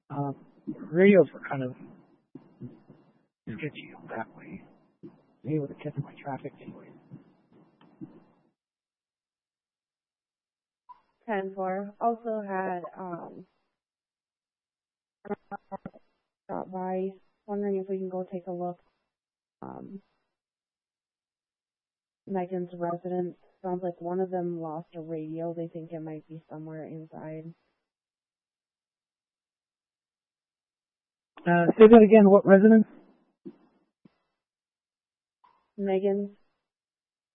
Radios were kind of sketchy that way. They would have kept my traffic anyway. 10-4. Also had stopped by, wondering if we can go take a look. Megan's residence. Sounds like one of them lost a radio. They think it might be somewhere inside. Say that again. What residence? Megan's.